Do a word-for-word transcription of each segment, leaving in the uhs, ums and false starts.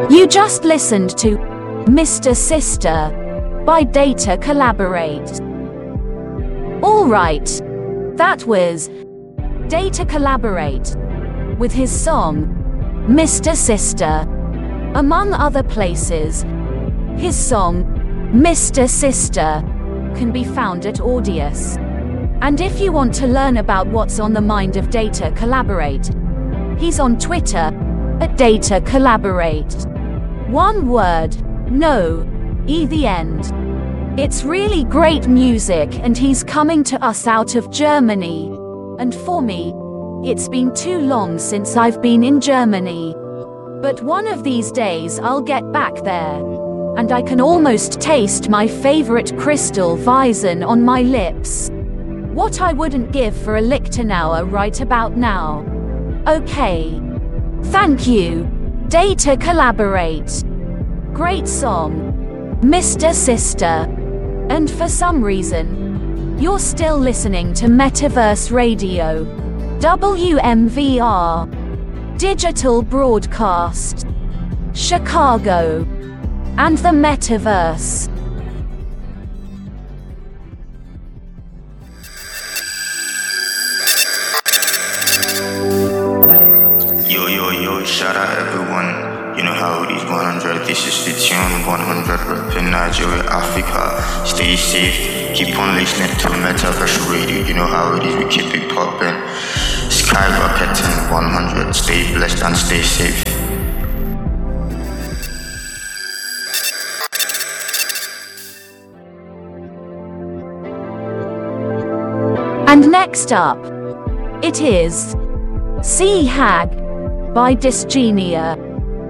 You just listened to Mister Sister by Data Collaborate. Alright, that was Data Collaborate with his song Mister Sister. Among other places, his song Mister Sister can be found at Audius. And if you want to learn about what's on the mind of Data Collaborate, he's on Twitter at Data Collaborate. One word, no, E the end. It's really great music and he's coming to us out of Germany. And for me, it's been too long since I've been in Germany. But one of these days I'll get back there. And I can almost taste my favorite crystal Weizen on my lips. What I wouldn't give for a Lichtenauer right about now. Okay. Thank you, Data Collaborate. Great song, Mister Sister. And for some reason, you're still listening to Metaverse Radio, W M V R, Digital Broadcast, Chicago, and the Metaverse. Yo, yo, yo, shout out everyone. You know how it is, one hundred. This is the tune, one hundred repping Nigeria, Africa. Stay safe, keep on listening to Metaverse Radio. You know how it is, we keep it popping. Skyrocketing, one hundred. Stay blessed and stay safe. And next up, it is Sea Hag by Dysgenia.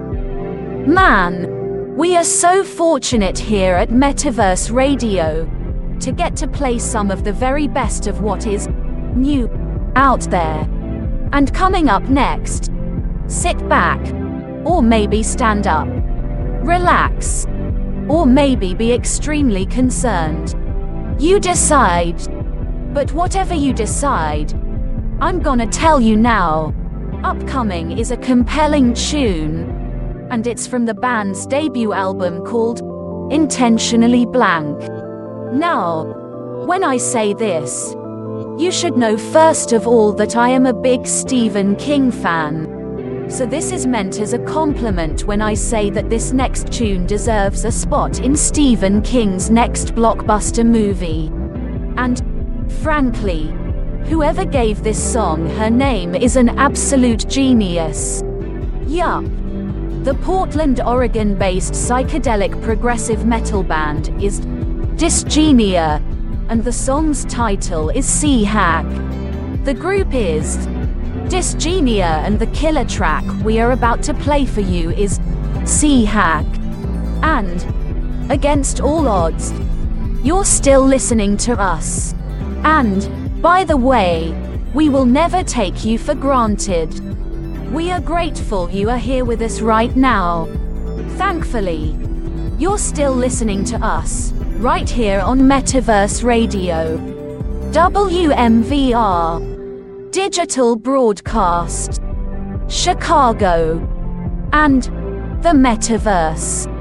Man, we are so fortunate here at Metaverse Radio to get to play some of the very best of what is new out there. And coming up next, sit back, or maybe stand up, relax, or maybe be extremely concerned. You decide. But whatever you decide, I'm gonna tell you now. Upcoming is a compelling tune. And it's from the band's debut album called Intentionally Blank. Now, when I say this, you should know first of all that I am a big Stephen King fan. So this is meant as a compliment when I say that this next tune deserves a spot in Stephen King's next blockbuster movie. And, frankly, whoever gave this song her name is an absolute genius. Yup. The Portland, Oregon-based psychedelic progressive metal band is Dysgenia, and the song's title is Sea Hag. The group is Dysgenia, and the killer track we are about to play for you is Sea Hag. And, against all odds, you're still listening to us. And, by the way, we will never take you for granted. We are grateful you are here with us right now. Thankfully, you're still listening to us, right here on Metaverse Radio, W M V R, Digital Broadcast, Chicago, and the Metaverse.